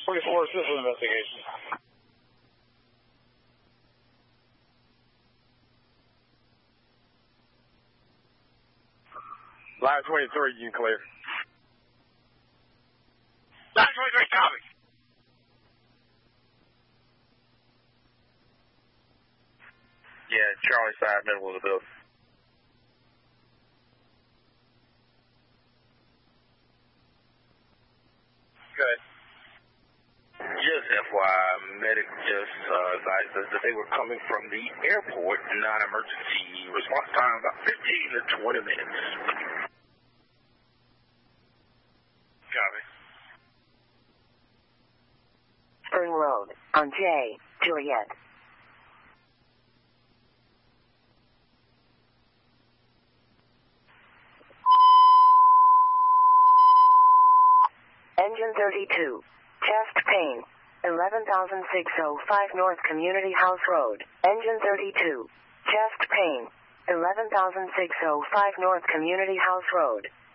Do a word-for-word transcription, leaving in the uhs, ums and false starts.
forty-four, civil investigation. Line twenty-three, you can clear. Line twenty-three, copy. Yeah, Charlie side, middle of the building. Good. Just F Y I, medic just uh, advised us that they were coming from the airport, non-emergency response time about fifteen to twenty minutes. Copy. Spring Road, on J, Juliet. Engine thirty-two. Chest pain. eleven thousand six hundred five North Community House Road. Engine thirty-two. Chest pain. eleven thousand six hundred five North Community House Road.